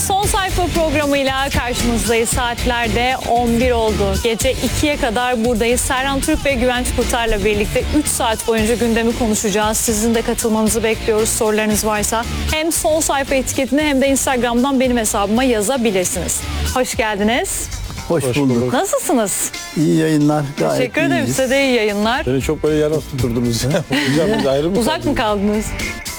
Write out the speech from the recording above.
Son sayfa programıyla karşınızdayız. Saatlerde 11 oldu. Gece 2'ye kadar buradayız. Serhan Türk ve Güvenç Kurtar'la birlikte 3 saat boyunca gündemi konuşacağız. Sizin de katılmanızı bekliyoruz. Sorularınız varsa hem son sayfa etiketine hem de Instagram'dan benim hesabıma yazabilirsiniz. Hoş geldiniz. Hoş bulduk. Nasılsınız? İyi yayınlar. Gayet Teşekkür ederim. iyiyiz. Size de iyi yayınlar. Beni çok böyle yer tuturdunuz ya. Hocam biz ayrı mı Uzak mı kaldınız?